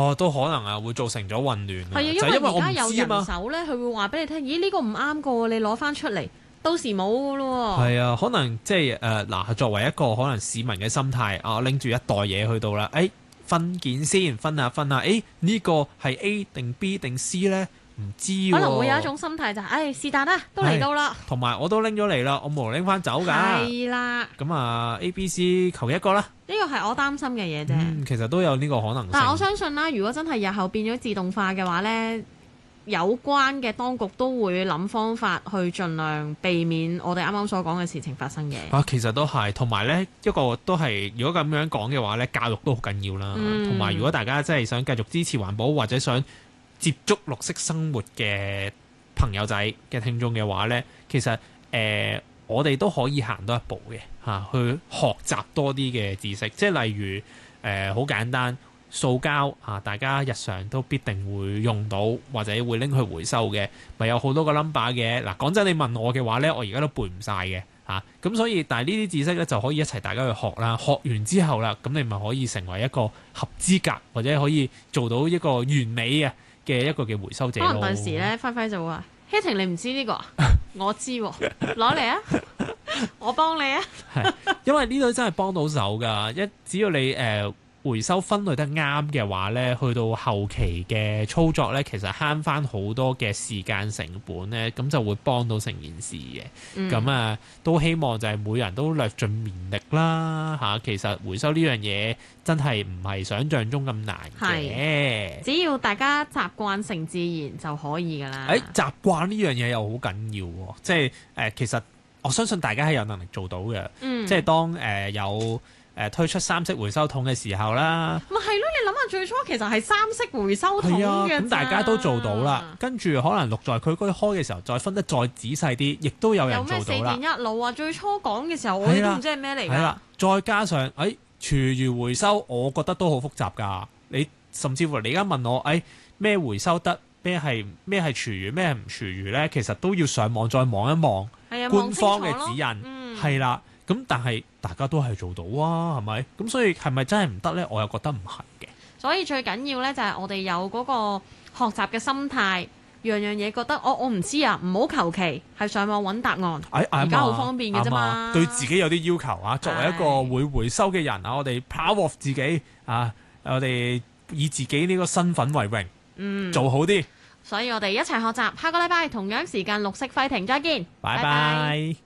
都可能啊，會造成咗混亂。 係啊，因為而家有人手咧，佢會話俾你聽，咦呢個唔啱個喎，你攞翻出嚟，到時冇噶咯。 係啊，可能即係嗱，作為一個可能市民嘅心態，我拎住一袋嘢去到啦，分件先，分下，呢個係 A 定 B 定 C 咧？唔知喎， 可能會有一種心態就係，是但啦，都嚟到啦， 同埋我都拎咗嚟啦，我冇拎翻走㗎。 係啦， 咁A、B、C 求一個啦。 呢個係我擔心嘅嘢啫。 其實都有呢個可能性。 但我相信啦，如果真係日後變咗自動化嘅話呢，有關嘅當局都會諗方法去盡量避免我哋啱啱所講嘅事情發生嘅。 其實都係，同埋呢一個都係，如果咁樣講嘅話呢，教育都好緊要啦。同埋如果大家真係想繼續支持環保或者想接觸綠色生活嘅朋友仔嘅聽眾嘅話呢，其實我哋都可以行多一步嘅去學習多啲嘅知識，即係例如好簡單，塑膠大家日常都必定會用到或者會拎去回收嘅，咪有好多個 number 嘅。嗱，講真，你問我嘅話呢，我而家都背唔晒嘅咁所以但係呢啲知識呢，就可以一齊大家去學啦。學完之後啦，咁你咪可以成為一個合資格或者可以做到一個完美嘅一個嘅回收者咯。 可能第時咧，輝輝就會話：希婷，你唔知呢個啊？我知喎，攞嚟啊！我幫你啊！ 係，因為呢度真係幫到手㗎。只要你回收分類得啱嘅話咧，去到後期嘅操作咧，其實慳翻好多嘅時間成本咧，咁就會幫到成件事嘅。咁都希望就係每人都略盡綿力啦其實回收呢樣嘢真係唔係想像中咁難嘅， 只要大家習慣成自然就可以㗎啦。 習慣呢樣嘢又好緊要喎，即係其實我相信大家係有能力做到嘅。即係當有推出三色回收桶嘅時候啦， 咪係咯？你諗下最初其實係三色回收桶嘅， 咁大家都做到啦。跟住可能綠在區區開嘅時候，再分得再仔細啲，亦都有人做到啦。 有咩4電1腦啊？最初講嘅時候，我哋都唔知係咩嚟㗎。係啦， 再加上廚餘回收，我覺得都好複雜㗎。你甚至乎你而家問我咩回收得，咩係廚餘，咩係唔廚餘咧？其實都要上網再望一望官方嘅指引，係啦。咁但係大家都係做到啊，係咪？咁所以係咪真係唔得呢？我又覺得唔係嘅。 所以最緊要呢，就係我哋有嗰個學習嘅心態，樣樣嘢覺得我唔知啊，唔好求其係上網揾答案。而家好方便嘅啫嘛。對自己有啲要求啊，作為一個會回收嘅人我哋 proud of 自己我哋以自己呢個身份為榮，做好啲。 所以我哋一齊學習，下個禮拜同樣時間綠色輝庭再見， 拜拜。